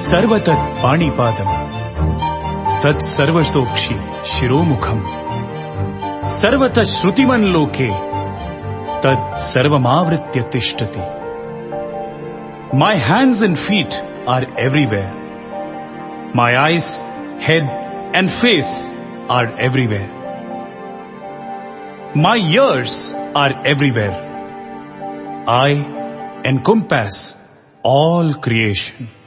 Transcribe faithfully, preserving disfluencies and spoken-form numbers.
सर्वतत् पाणिपादम् तत् सर्वतोक्षि शिरोमुखम् सर्वतः श्रुतिमन् लोके तत् सर्वमावृत्य तिष्ठति. My hands and feet are everywhere. My eyes, head and face are everywhere. My ears are everywhere. I encompass all creation.